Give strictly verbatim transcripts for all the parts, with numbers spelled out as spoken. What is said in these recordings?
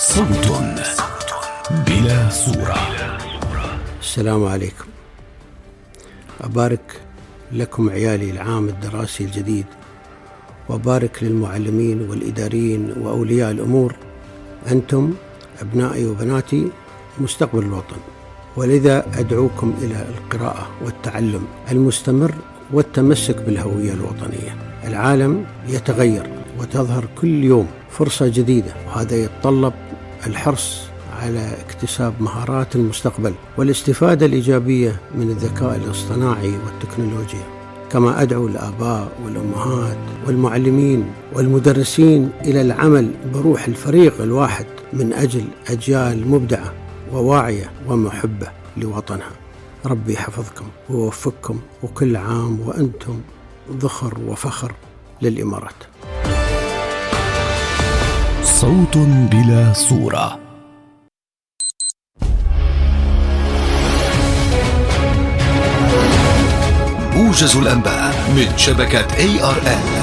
صوت بلا صورة. السلام عليكم. أبارك لكم عيالي العام الدراسي الجديد، وأبارك للمعلمين والإداريين وأولياء الأمور. أنتم أبنائي وبناتي مستقبل الوطن، ولذا أدعوكم إلى القراءة والتعلم المستمر والتمسك بالهوية الوطنية. العالم يتغير وتظهر كل يوم فرصة جديدة، وهذا يتطلب الحرص على اكتساب مهارات المستقبل والاستفادة الإيجابية من الذكاء الاصطناعي والتكنولوجيا. كما أدعو الآباء والأمهات والمعلمين والمدرسين إلى العمل بروح الفريق الواحد من أجل أجيال مبدعة وواعية ومحبة لوطنها. ربي يحفظكم ويوفقكم، وكل عام وأنتم ذخر وفخر للإمارات. صوت بلا صورة. موجز الأنباء من شبكة إيه آر إل.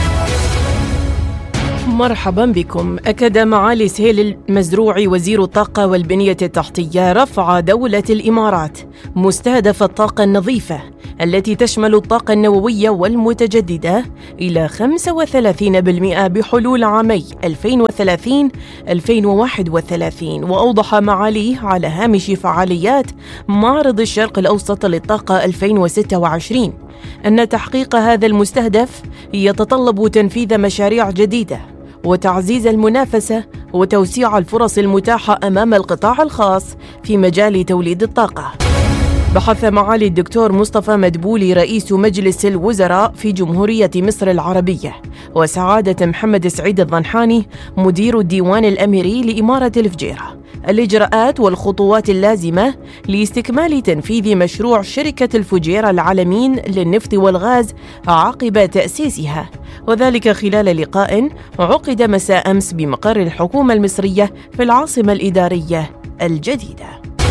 مرحبا بكم. أكد معالي سهيل المزروعي وزير الطاقة والبنية التحتية رفع دولة الإمارات مستهدف الطاقة النظيفة التي تشمل الطاقة النووية والمتجددة إلى خمسة وثلاثين بالمئة بحلول عامي ألفين وثلاثين ألفين وواحد وثلاثين. وأوضح معاليه على هامش فعاليات معرض الشرق الأوسط للطاقة ألفين وستة وعشرين أن تحقيق هذا المستهدف يتطلب تنفيذ مشاريع جديدة وتعزيز المنافسة وتوسيع الفرص المتاحة أمام القطاع الخاص في مجال توليد الطاقة. بحث معالي الدكتور مصطفى مدبولي رئيس مجلس الوزراء في جمهورية مصر العربية وسعادة محمد سعيد الضنحاني مدير الديوان الأميري لإمارة الفجيرة الإجراءات والخطوات اللازمة لاستكمال تنفيذ مشروع شركة الفجيرة العالمين للنفط والغاز عقب تأسيسها، وذلك خلال لقاء عقد مساء أمس بمقر الحكومة المصرية في العاصمة الإدارية الجديدة.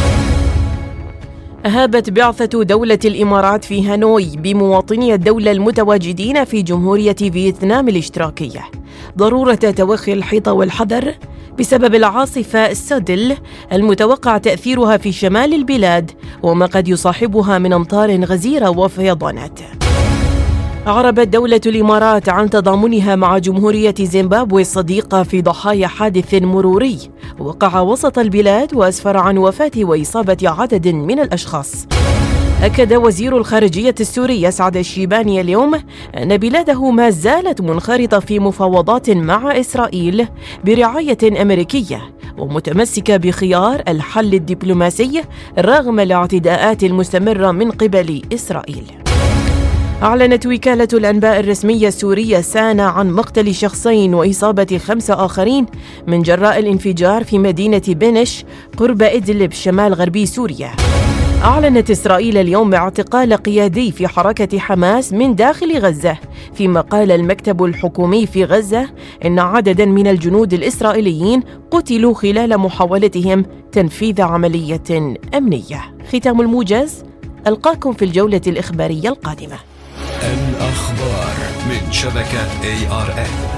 أهابت بعثة دولة الإمارات في هانوي بمواطني الدولة المتواجدين في جمهورية فيتنام الاشتراكية ضرورة توخي الحيطة والحذر بسبب العاصفة سودل المتوقع تأثيرها في شمال البلاد وما قد يصاحبها من أمطار غزيرة وفيضانات. أعربت دولة الإمارات عن تضامنها مع جمهورية زيمبابوي الصديقة في ضحايا حادث مروري وقع وسط البلاد وأسفر عن وفاة وإصابة عدد من الأشخاص. أكد وزير الخارجية السوري سعد الشيباني اليوم أن بلاده ما زالت منخرطة في مفاوضات مع إسرائيل برعاية أمريكية ومتمسكة بخيار الحل الدبلوماسي رغم الاعتداءات المستمرة من قبل إسرائيل. أعلنت وكالة الأنباء الرسمية السورية سانا عن مقتل شخصين وإصابة خمسة آخرين من جراء الانفجار في مدينة بنش قرب إدلب شمال غربي سوريا. أعلنت إسرائيل اليوم اعتقال قيادي في حركة حماس من داخل غزة، فيما قال المكتب الحكومي في غزة إن عدداً من الجنود الإسرائيليين قتلوا خلال محاولتهم تنفيذ عملية أمنية. ختام الموجز، ألقاكم في الجولة الإخبارية القادمة. الأخبار من شبكة إيه آر إل.